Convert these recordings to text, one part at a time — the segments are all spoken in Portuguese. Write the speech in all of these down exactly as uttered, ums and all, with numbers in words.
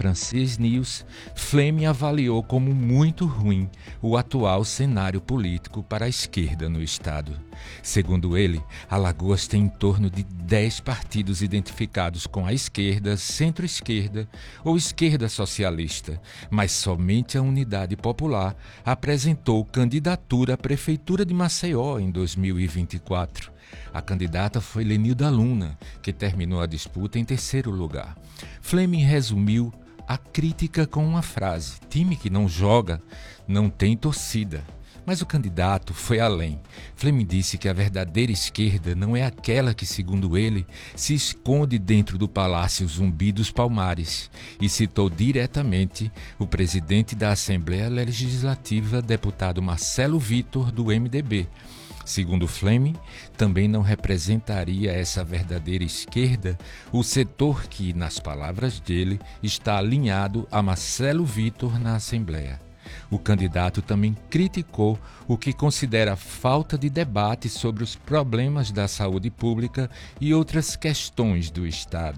Francês News, Fleming avaliou como muito ruim o atual cenário político para a esquerda no estado. Segundo ele, Alagoas tem em torno de dez partidos identificados com a esquerda, centro-esquerda ou esquerda socialista, mas somente a Unidade Popular apresentou candidatura à Prefeitura de Maceió em dois mil e vinte e quatro. A candidata foi Lenilda Luna, que terminou a disputa em terceiro lugar. Fleming resumiu a crítica com uma frase: time que não joga não tem torcida. Mas o candidato foi além. Fleming disse que a verdadeira esquerda não é aquela que, segundo ele, se esconde dentro do Palácio Zumbi dos Palmares, e citou diretamente o presidente da Assembleia Legislativa, deputado Marcelo Vitor, do M D B. Segundo Fleming, também não representaria essa verdadeira esquerda o setor que, nas palavras dele, está alinhado a Marcelo Vitor na Assembleia. O candidato também criticou o que considera falta de debate sobre os problemas da saúde pública e outras questões do Estado.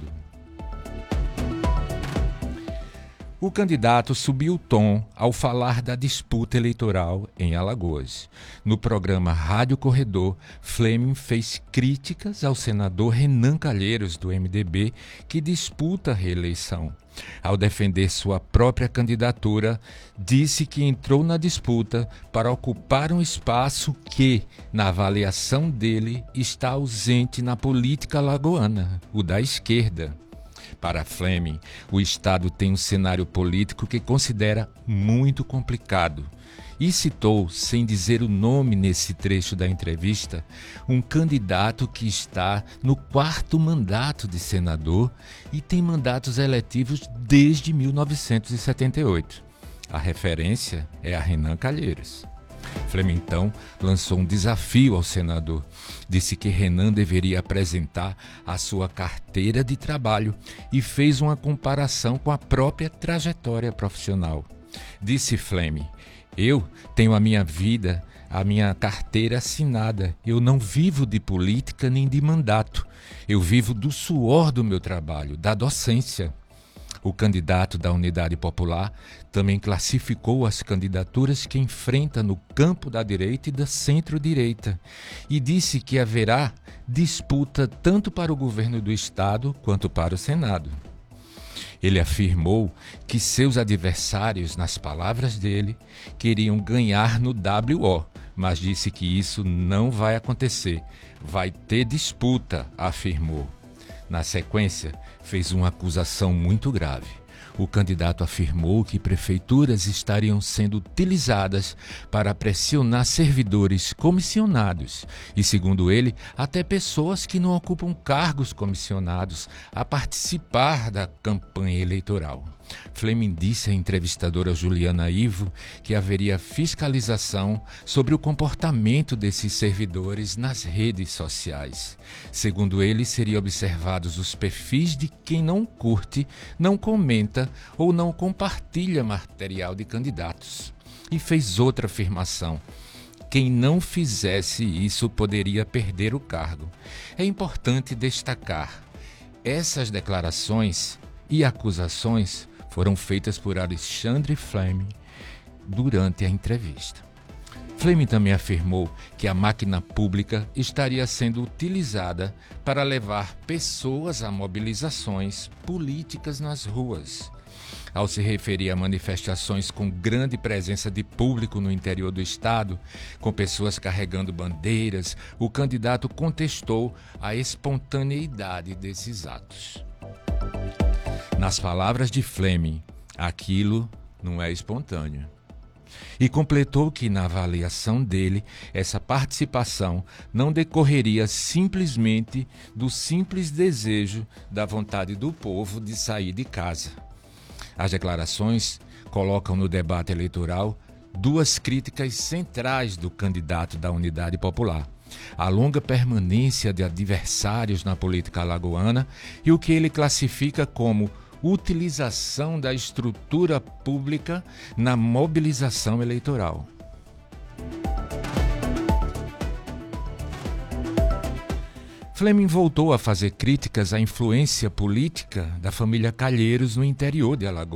O candidato subiu o tom ao falar da disputa eleitoral em Alagoas. No programa Rádio Corredor, Fleming fez críticas ao senador Renan Calheiros, do M D B, que disputa a reeleição. Ao defender sua própria candidatura, disse que entrou na disputa para ocupar um espaço que, na avaliação dele, está ausente na política alagoana, o da esquerda. Para Fleming, o Estado tem um cenário político que considera muito complicado e citou, sem dizer o nome nesse trecho da entrevista, um candidato que está no quarto mandato de senador e tem mandatos eletivos desde mil novecentos e setenta e oito. A referência é a Renan Calheiros. Fleming, então, lançou um desafio ao senador. Disse que Renan deveria apresentar a sua carteira de trabalho e fez uma comparação com a própria trajetória profissional. Disse Fleming: eu tenho a minha vida, a minha carteira assinada. Eu não vivo de política nem de mandato. Eu vivo do suor do meu trabalho, da docência. O candidato da Unidade Popular também classificou as candidaturas que enfrenta no campo da direita e da centro-direita e disse que haverá disputa tanto para o governo do Estado quanto para o Senado. Ele afirmou que seus adversários, nas palavras dele, queriam ganhar no W O, mas disse que isso não vai acontecer. Vai ter disputa, afirmou. Na sequência, fez uma acusação muito grave. O candidato afirmou que prefeituras estariam sendo utilizadas para pressionar servidores comissionados e, segundo ele, até pessoas que não ocupam cargos comissionados a participar da campanha eleitoral. Fleming disse à entrevistadora Juliana Ivo que haveria fiscalização sobre o comportamento desses servidores nas redes sociais. Segundo ele, seriam observados os perfis de quem não curte, não comenta ou não compartilha material de candidatos. E fez outra afirmação: quem não fizesse isso poderia perder o cargo. É importante destacar: essas declarações e acusações foram feitas por Alexandre Fleming durante a entrevista. Fleming também afirmou que a máquina pública estaria sendo utilizada para levar pessoas a mobilizações políticas nas ruas. Ao se referir a manifestações com grande presença de público no interior do estado, com pessoas carregando bandeiras, o candidato contestou a espontaneidade desses atos. Nas palavras de Fleming, aquilo não é espontâneo. E completou que, na avaliação dele, essa participação não decorreria simplesmente do simples desejo da vontade do povo de sair de casa. As declarações colocam no debate eleitoral duas críticas centrais do candidato da Unidade Popular: a longa permanência de adversários na política alagoana e o que ele classifica como utilização da estrutura pública na mobilização eleitoral. Fleming voltou a fazer críticas à influência política da família Calheiros no interior de Alagoas.